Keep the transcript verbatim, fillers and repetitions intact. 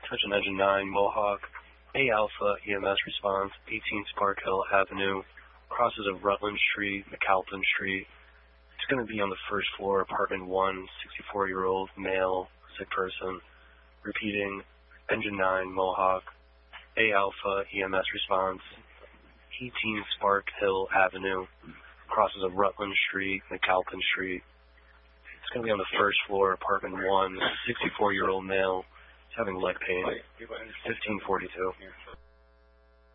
Attention Engine nine, Mohawk. A Alpha, E M S response, eighteen Spark Hill Avenue, crosses of Rutland Street, McAlpin Street. It's going to be on the first floor, apartment one, sixty-four-year-old male, sick person. Repeating, Engine nine, Mohawk. A Alpha, E M S response, eighteen Spark Hill Avenue, crosses of Rutland Street, McAlpin Street. It's going to be on the first floor, apartment one, sixty-four-year-old male, having leg pain, fifteen forty-two.